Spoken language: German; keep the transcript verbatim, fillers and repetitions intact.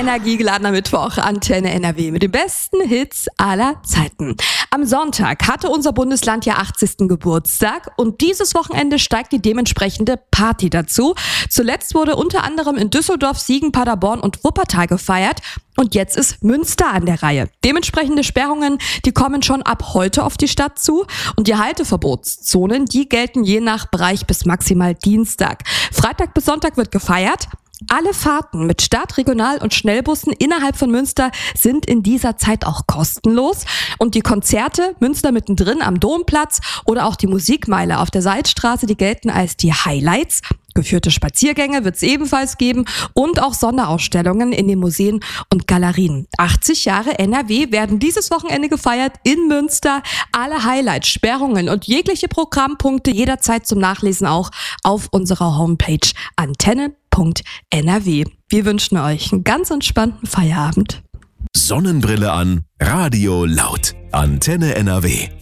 energiegeladener Mittwoch, Antenne N R W mit den besten Hits aller Zeiten. Am Sonntag hatte unser Bundesland ja achtzigsten Geburtstag und dieses Wochenende steigt die dementsprechende Party dazu. Zuletzt wurde unter anderem in Düsseldorf, Siegen, Paderborn und Wuppertal gefeiert. Und jetzt ist Münster an der Reihe. Dementsprechende Sperrungen, die kommen schon ab heute auf die Stadt zu. Und die Halteverbotszonen, die gelten je nach Bereich bis maximal Dienstag. Freitag bis Sonntag wird gefeiert. Alle Fahrten mit Stadt-, Regional- und Schnellbussen innerhalb von Münster sind in dieser Zeit auch kostenlos. Und die Konzerte Münster mittendrin am Domplatz oder auch die Musikmeile auf der Salzstraße, die gelten als die Highlights. Geführte Spaziergänge wird es ebenfalls geben und auch Sonderausstellungen in den Museen und Galerien. achtzig Jahre N R W werden dieses Wochenende gefeiert in Münster. Alle Highlights, Sperrungen und jegliche Programmpunkte jederzeit zum Nachlesen auch auf unserer Homepage antenne punkt n r w. Wir wünschen euch einen ganz entspannten Feierabend. Sonnenbrille an, Radio laut. Antenne N R W.